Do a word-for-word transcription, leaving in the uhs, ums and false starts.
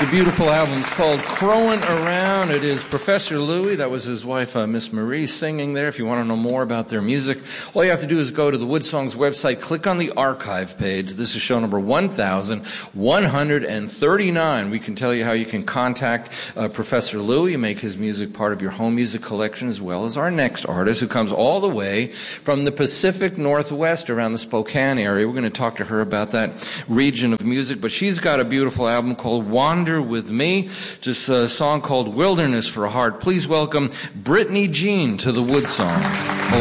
The beautiful album is called Crowin' Around. It is Professor Louie, that was his wife, uh, Miss Marie, singing there. If you want to know more about their music, all you have to do is go to the Woodsongs website, click on the archive page. This is show number one thousand one hundred thirty-nine. We can tell you how you can contact uh, Professor Louie and make his music part of your home music collection, as well as our next artist, who comes all the way from the Pacific Northwest around the Spokane area. We're going to talk to her about that region of music, but she's got a beautiful album called Wander With Me, just a song called Wilderness for a Heart. Please welcome Brittany Jean to the Woodsongs.